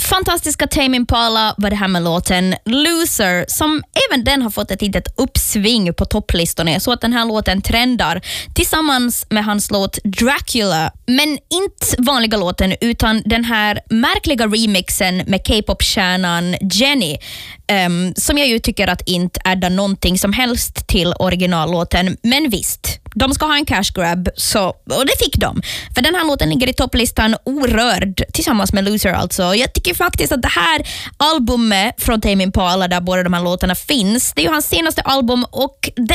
Fantastiska Tame Impala var det här med låten Loser, som även den har fått ett litet uppsving på topplistorna. Jag såg att den här låten trendar tillsammans med hans låt Dracula. Men inte vanliga låten, utan den här märkliga remixen med K-pop-stjärnan Jennie, som jag ju tycker att inte addar någonting som helst till originallåten. Men visst, de ska ha en cash grab, och det fick de. För den här låten ligger i topplistan orörd tillsammans med Loser alltså. Jag tycker faktiskt att det här albumet från Tame Impala, där båda de här låtarna finns, det är ju hans senaste album, och det